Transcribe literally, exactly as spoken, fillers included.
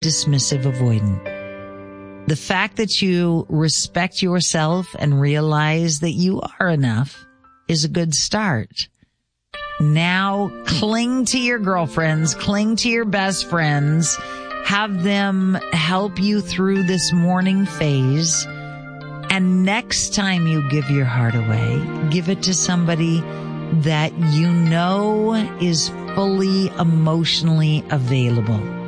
dismissive, avoidant. The fact that you respect yourself and realize that you are enough is a good start. Now cling to your girlfriends, cling to your best friends, have them help you through this mourning phase. And next time you give your heart away, give it to somebody that you know is fully emotionally available.